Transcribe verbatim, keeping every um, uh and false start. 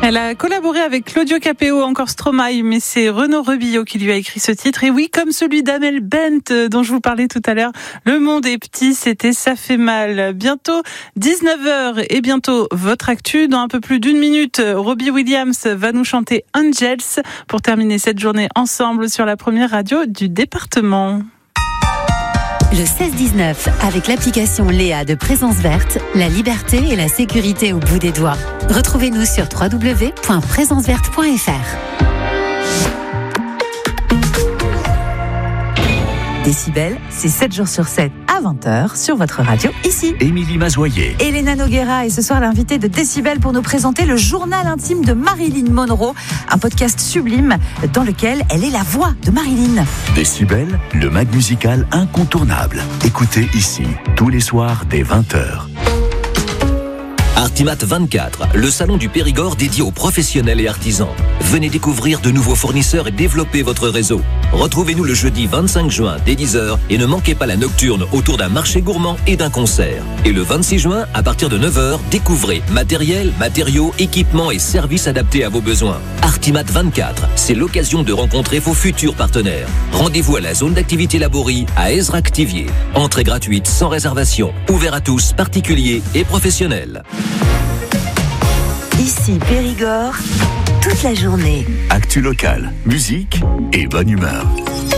Elle a collaboré avec Claudio Capéo, encore Stromae, mais c'est Renaud Rebillot qui lui a écrit ce titre. Et oui, comme celui d'Amel Bent, dont je vous parlais tout à l'heure, Le monde est petit, c'était Ça fait mal. Bientôt dix-neuf heures et bientôt votre actu. Dans un peu plus d'une minute, Robbie Williams va nous chanter Angels pour terminer cette journée ensemble sur la première radio du département. Le seize dix-neuf, avec l'application Léa de Présence Verte, la liberté et la sécurité au bout des doigts. Retrouvez-nous sur w w w point présence verte point f r. Décibel, c'est sept jours sur sept à vingt heures sur votre radio ici. Émilie Mazoyer. Elena Noguera est ce soir l'invitée de Décibel pour nous présenter le journal intime de Marilyn Monroe, un podcast sublime dans lequel elle est la voix de Marilyn. Décibel, le mag musical incontournable. Écoutez ici, tous les soirs dès vingt heures. Artimat vingt-quatre, le salon du Périgord dédié aux professionnels et artisans. Venez découvrir de nouveaux fournisseurs et développer votre réseau. Retrouvez-nous le jeudi vingt-cinq juin dès dix heures et ne manquez pas la nocturne autour d'un marché gourmand et d'un concert. Et le vingt-six juin, à partir de neuf heures, découvrez matériel, matériaux, équipements et services adaptés à vos besoins. Artimat vingt-quatre, c'est l'occasion de rencontrer vos futurs partenaires. Rendez-vous à la zone d'activité Laborie à Ezra-Activier. Entrée gratuite sans réservation, ouvert à tous, particuliers et professionnels. Ici Périgord, toute la journée. Actu locale, musique et bonne humeur.